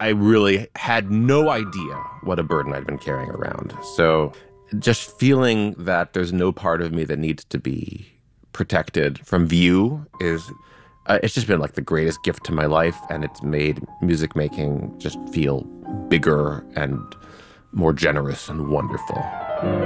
I really had no idea what a burden I'd been carrying around. So just feeling that there's no part of me that needs to be protected from view is, it's just been like the greatest gift to my life. And it's made music making just feel bigger and more generous and wonderful.